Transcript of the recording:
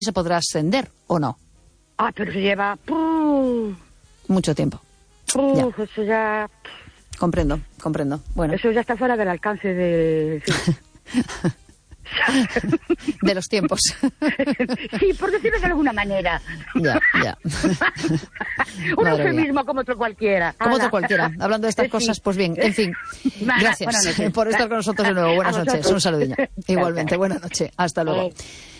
se podrá ascender o no. Pero se lleva... Mucho tiempo. Eso ya... Comprendo. Bueno. Eso ya está fuera del alcance de... de los tiempos. Sí, por decirlo de alguna manera. Ya. Un eufemismo como otro cualquiera. Como otro cualquiera. Hablando de estas cosas, pues bien, en fin. Gracias por estar con nosotros de nuevo. Buenas noches. Un saludillo. Igualmente, buenas noches. Hasta luego.